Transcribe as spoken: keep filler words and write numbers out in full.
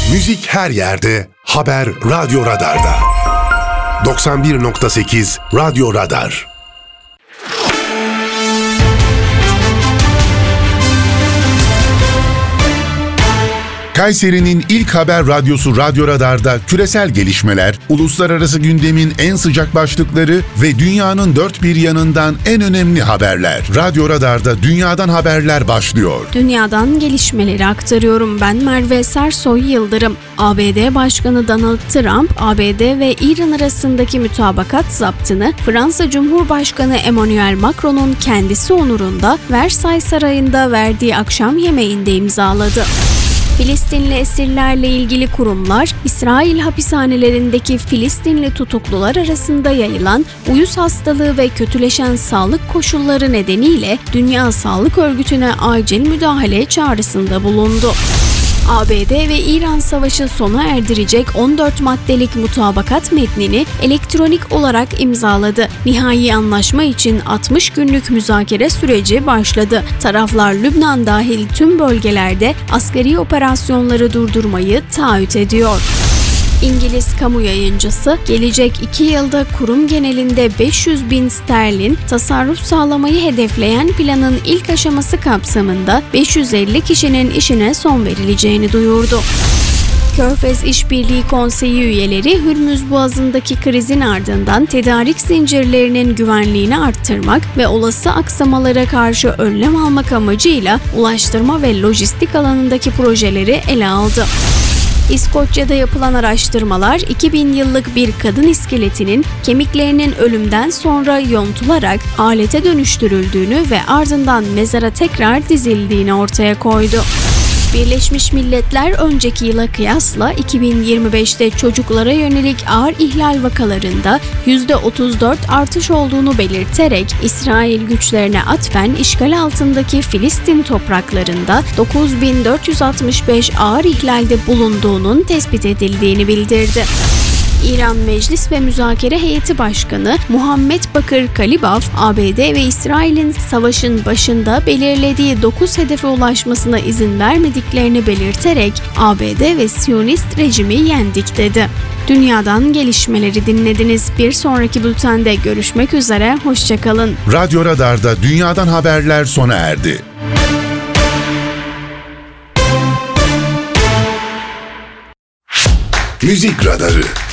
Müzik her yerde, haber Radyo Radar'da. doksan bir nokta sekiz Radyo Radar. Kayseri'nin ilk haber radyosu Radyo Radar'da küresel gelişmeler, uluslararası gündemin en sıcak başlıkları ve dünyanın dört bir yanından en önemli haberler. Radyo Radar'da dünyadan haberler başlıyor. Dünyadan gelişmeleri aktarıyorum. Ben Merve Sersoy Yıldırım. A B D Başkanı Donald Trump, A B D ve İran arasındaki mütabakat zaptını Fransa Cumhurbaşkanı Emmanuel Macron'un kendisi onurunda Versailles Sarayı'nda verdiği akşam yemeğinde imzaladı. Filistinli esirlerle ilgili kurumlar, İsrail hapishanelerindeki Filistinli tutuklular arasında yayılan uyuz hastalığı ve kötüleşen sağlık koşulları nedeniyle Dünya Sağlık Örgütü'ne acil müdahale çağrısında bulundu. A B D ve İran savaşı sona erdirecek on dört maddelik mutabakat metnini elektronik olarak imzaladı. Nihai anlaşma için altmış günlük müzakere süreci başladı. Taraflar Lübnan dahil tüm bölgelerde askeri operasyonları durdurmayı taahhüt ediyor. İngiliz kamu yayıncısı, gelecek iki yılda kurum genelinde beş yüz bin sterlin tasarruf sağlamayı hedefleyen planın ilk aşaması kapsamında beş yüz elli kişinin işine son verileceğini duyurdu. Körfez İşbirliği Konseyi üyeleri Hürmüz Boğazı'ndaki krizin ardından tedarik zincirlerinin güvenliğini arttırmak ve olası aksamalara karşı önlem almak amacıyla ulaştırma ve lojistik alanındaki projeleri ele aldı. İskoçya'da yapılan araştırmalar iki bin yıllık bir kadın iskeletinin kemiklerinin ölümden sonra yontularak alete dönüştürüldüğünü ve ardından mezara tekrar dizildiğini ortaya koydu. Birleşmiş Milletler önceki yıla kıyasla iki bin yirmi beşte çocuklara yönelik ağır ihlal vakalarında yüzde otuz dört artış olduğunu belirterek İsrail güçlerine atfen işgal altındaki Filistin topraklarında dokuz bin dört yüz altmış beş ağır ihlalde bulunduğunun tespit edildiğini bildirdi. İran Meclis ve Müzakere Heyeti Başkanı Muhammed Bakır Kalibaf, A B D ve İsrail'in savaşın başında belirlediği dokuz hedefe ulaşmasına izin vermediklerini belirterek A B D ve Siyonist rejimi yendik dedi. Dünyadan gelişmeleri dinlediniz. Bir sonraki bültende görüşmek üzere, hoşçakalın. Radyo Radar'da dünyadan haberler sona erdi. Müzik Radarı.